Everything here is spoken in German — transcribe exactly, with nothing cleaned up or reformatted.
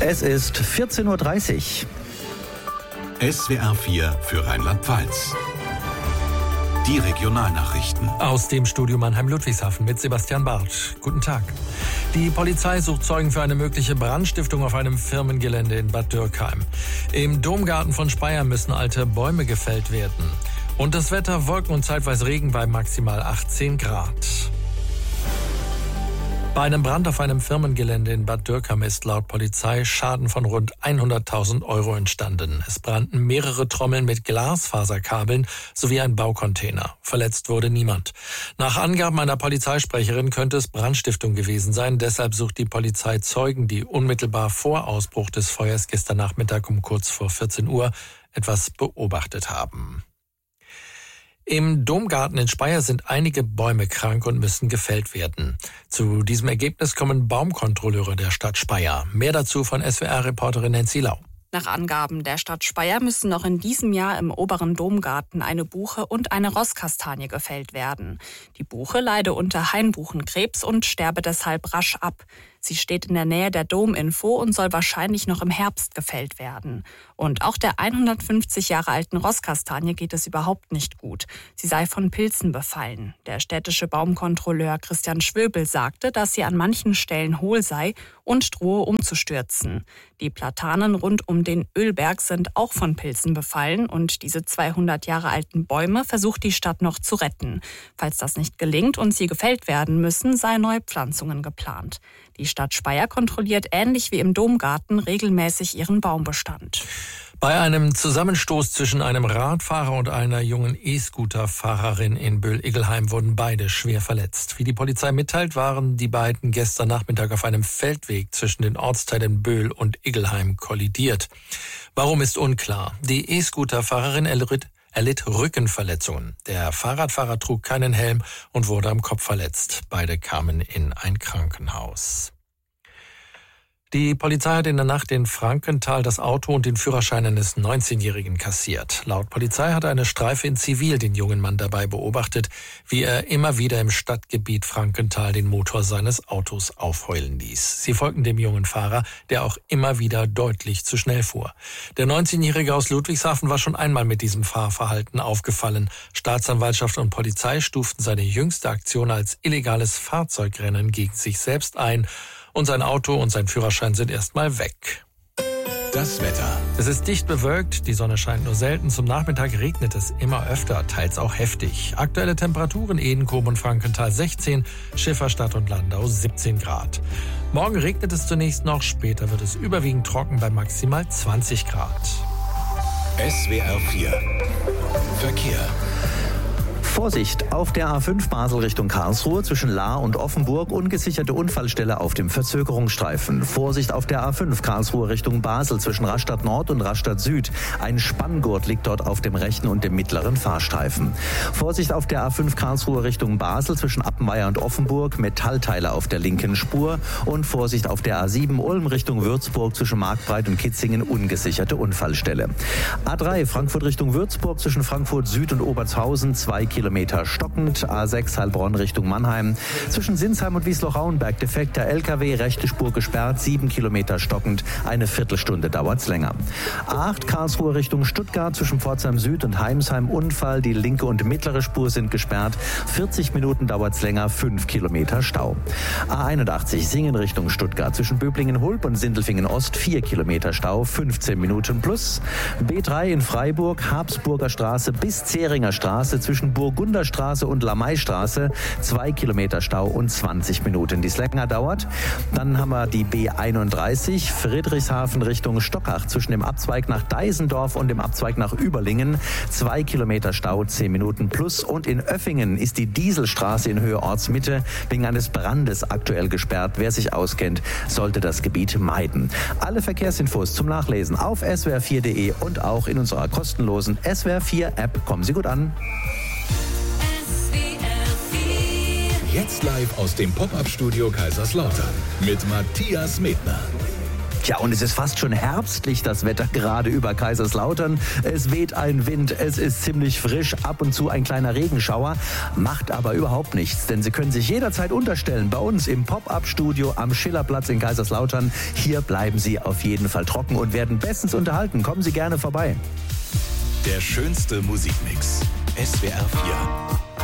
Es ist vierzehn Uhr dreißig. S W R vier für Rheinland-Pfalz. Die Regionalnachrichten. Aus dem Studio Mannheim-Ludwigshafen mit Sebastian Bartsch. Guten Tag. Die Polizei sucht Zeugen für eine mögliche Brandstiftung auf einem Firmengelände in Bad Dürkheim. Im Domgarten von Speyer müssen alte Bäume gefällt werden. Und das Wetter: Wolken und zeitweise Regen bei maximal achtzehn Grad. Bei einem Brand auf einem Firmengelände in Bad Dürkheim ist laut Polizei Schaden von rund hunderttausend Euro entstanden. Es brannten mehrere Trommeln mit Glasfaserkabeln sowie ein Baucontainer. Verletzt wurde niemand. Nach Angaben einer Polizeisprecherin könnte es Brandstiftung gewesen sein. Deshalb sucht die Polizei Zeugen, die unmittelbar vor Ausbruch des Feuers gestern Nachmittag um kurz vor vierzehn Uhr etwas beobachtet haben. Im Domgarten in Speyer sind einige Bäume krank und müssen gefällt werden. Zu diesem Ergebnis kommen Baumkontrolleure der Stadt Speyer. Mehr dazu von S W R-Reporterin Nancy Lau. Nach Angaben der Stadt Speyer müssen noch in diesem Jahr im oberen Domgarten eine Buche und eine Rosskastanie gefällt werden. Die Buche leide unter Hainbuchenkrebs und sterbe deshalb rasch ab. Sie steht in der Nähe der Dominfo und soll wahrscheinlich noch im Herbst gefällt werden. Und auch der hundertfünfzig Jahre alten Rosskastanie geht es überhaupt nicht gut. Sie sei von Pilzen befallen. Der städtische Baumkontrolleur Christian Schwöbel sagte, dass sie an manchen Stellen hohl sei und drohe umzustürzen. Die Platanen rund um den Ölberg sind auch von Pilzen befallen und diese zweihundert Jahre alten Bäume versucht die Stadt noch zu retten. Falls das nicht gelingt und sie gefällt werden müssen, seien neue Pflanzungen geplant. Die Stadt Speyer kontrolliert ähnlich wie im Domgarten regelmäßig ihren Baumbestand. Bei einem Zusammenstoß zwischen einem Radfahrer und einer jungen E-Scooter-Fahrerin in Böhl-Iggelheim wurden beide schwer verletzt. Wie die Polizei mitteilt, waren die beiden gestern Nachmittag auf einem Feldweg zwischen den Ortsteilen Böhl und Iggelheim kollidiert. Warum ist unklar. Die E-Scooter-Fahrerin erlitt erlitt Rückenverletzungen. Der Fahrradfahrer trug keinen Helm und wurde am Kopf verletzt. Beide kamen in ein Krankenhaus. Die Polizei hat in der Nacht in Frankenthal das Auto und den Führerschein eines neunzehnjährigen kassiert. Laut Polizei hat eine Streife in Zivil den jungen Mann dabei beobachtet, wie er immer wieder im Stadtgebiet Frankenthal den Motor seines Autos aufheulen ließ. Sie folgten dem jungen Fahrer, der auch immer wieder deutlich zu schnell fuhr. Der neunzehnjährige aus Ludwigshafen war schon einmal mit diesem Fahrverhalten aufgefallen. Staatsanwaltschaft und Polizei stuften seine jüngste Aktion als illegales Fahrzeugrennen gegen sich selbst ein. Und sein Auto und sein Führerschein sind erstmal weg. Das Wetter. Es ist dicht bewölkt, die Sonne scheint nur selten. Zum Nachmittag regnet es immer öfter, teils auch heftig. Aktuelle Temperaturen: Edenkoben und Frankenthal sechzehn, Schifferstadt und Landau siebzehn Grad. Morgen regnet es zunächst noch, später wird es überwiegend trocken bei maximal zwanzig Grad. S W R vier Verkehr. Vorsicht, auf der A fünf Basel Richtung Karlsruhe zwischen Lahr und Offenburg ungesicherte Unfallstelle auf dem Verzögerungsstreifen. Vorsicht auf der A fünf Karlsruhe Richtung Basel zwischen Rastatt Nord und Rastatt Süd. Ein Spanngurt liegt dort auf dem rechten und dem mittleren Fahrstreifen. Vorsicht auf der A fünf Karlsruhe Richtung Basel zwischen Appenweier und Offenburg, Metallteile auf der linken Spur. Und Vorsicht auf der A sieben Ulm Richtung Würzburg zwischen Marktbreit und Kitzingen ungesicherte Unfallstelle. A drei Frankfurt Richtung Würzburg zwischen Frankfurt Süd und Obertshausen zwei Kilometer stockend. A sechs Heilbronn Richtung Mannheim. Zwischen Sinsheim und Wiesloch-Rauenberg defekter L K W, rechte Spur gesperrt, sieben Kilometer stockend. Eine Viertelstunde dauert's länger. A acht Karlsruhe Richtung Stuttgart zwischen Pforzheim Süd und Heimsheim Unfall. Die linke und mittlere Spur sind gesperrt. vierzig Minuten dauert's länger, fünf Kilometer Stau. A einundachtzig Singen Richtung Stuttgart zwischen Böblingen-Hulb und Sindelfingen Ost, vier Kilometer Stau, fünfzehn Minuten plus. B drei in Freiburg, Habsburger Straße bis Zähringer Straße zwischen Burgunderstraße und Lamaistraße, zwei Kilometer Stau und zwanzig Minuten, die es länger dauert. Dann haben wir die B einunddreißig, Friedrichshafen Richtung Stockach, zwischen dem Abzweig nach Deisendorf und dem Abzweig nach Überlingen, zwei Kilometer Stau, zehn Minuten plus. Und in Öffingen ist die Dieselstraße in Höhe Ortsmitte wegen eines Brandes aktuell gesperrt. Wer sich auskennt, sollte das Gebiet meiden. Alle Verkehrsinfos zum Nachlesen auf S W R vier Punkt de und auch in unserer kostenlosen S W R vier App. Kommen Sie gut an. Jetzt live aus dem Pop-Up-Studio Kaiserslautern mit Matthias Medner. Tja, und es ist fast schon herbstlich, das Wetter gerade über Kaiserslautern. Es weht ein Wind, es ist ziemlich frisch, ab und zu ein kleiner Regenschauer, macht aber überhaupt nichts, denn Sie können sich jederzeit unterstellen bei uns im Pop-Up-Studio am Schillerplatz in Kaiserslautern. Hier bleiben Sie auf jeden Fall trocken und werden bestens unterhalten. Kommen Sie gerne vorbei. Der schönste Musikmix. S W R vier.